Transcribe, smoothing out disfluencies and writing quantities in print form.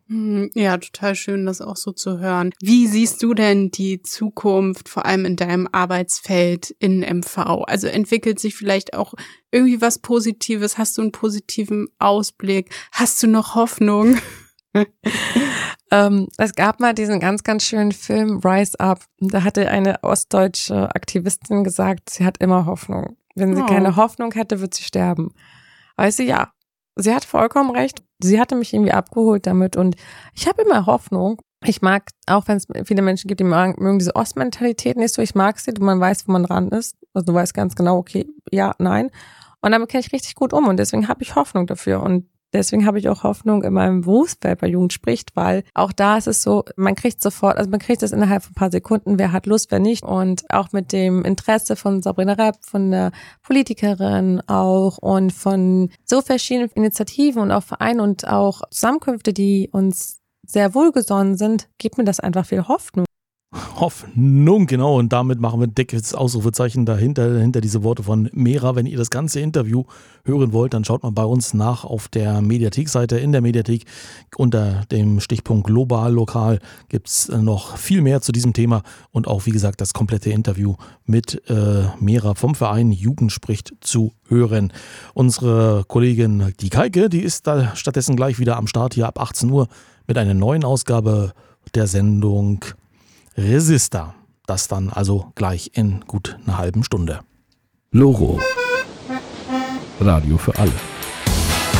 Ja, total schön, das auch so zu hören. Wie siehst du denn die Zukunft, vor allem in deinem Arbeitsfeld in MV? Also entwickelt sich vielleicht auch irgendwie was Positives? Hast du einen positiven Ausblick? Hast du noch Hoffnung? Es gab mal diesen ganz, ganz schönen Film Rise Up. Da hatte eine ostdeutsche Aktivistin gesagt, sie hat immer Hoffnung. Wenn sie keine Hoffnung hätte, wird sie sterben. Weißt du, ja, sie hat vollkommen recht. Sie hatte mich irgendwie abgeholt damit und ich habe immer Hoffnung. Ich mag, auch wenn es viele Menschen gibt, die mögen diese Ostmentalität nicht so, ich mag sie, man weiß, wo man dran ist. Also du weißt ganz genau, okay, ja, nein. Und damit gehe ich richtig gut um und deswegen habe ich Hoffnung dafür und deswegen habe ich auch Hoffnung in meinem Berufsfeld bei Jugend spricht, weil auch da ist es so, man kriegt sofort, also man kriegt das innerhalb von ein paar Sekunden, wer hat Lust, wer nicht. Und auch mit dem Interesse von Sabrina Repp, von der Politikerin auch und von so verschiedenen Initiativen und auch Vereinen und auch Zusammenkünfte, die uns sehr wohlgesonnen sind, gibt mir das einfach viel Hoffnung. Hoffnung, genau. Und damit machen wir ein dickes Ausrufezeichen hinter diese Worte von Mera. Wenn ihr das ganze Interview hören wollt, dann schaut mal bei uns nach auf der Mediathekseite. In der Mediathek unter dem Stichpunkt Global, Lokal gibt es noch viel mehr zu diesem Thema und auch, wie gesagt, das komplette Interview mit Mera vom Verein Jugend spricht zu hören. Unsere Kollegin, die Kaike, die ist da stattdessen gleich wieder am Start hier ab 18 Uhr mit einer neuen Ausgabe der Sendung Resistor. Das dann also gleich in gut einer halben Stunde. Loro. Radio für alle.